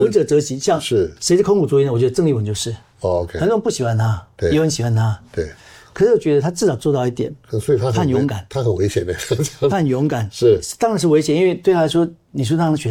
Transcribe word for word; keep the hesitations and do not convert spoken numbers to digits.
闻者择其，像是谁是空谷卓彦呢？我觉得郑丽文就是， 哦 ，OK， 很多人不喜欢他， 对， 也有人喜欢他， 对。 可是我觉得他至少做到一点， 所以他很他很勇敢， 他很危险的， 他很勇敢， 是， 当然是危险，因为对他来说，你说让他选。